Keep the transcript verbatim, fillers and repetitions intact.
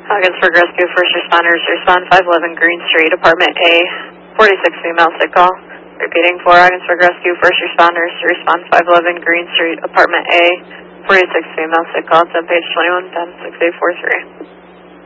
Ogdensburg Rescue First Responders, respond five eleven Green Street, Apartment A, forty-six female sick call. Repeating for Ogdensburg Rescue First Responders, respond five eleven Green Street, Apartment A, forty-six female sick call. It's on page twenty-one, ten, six eight four three.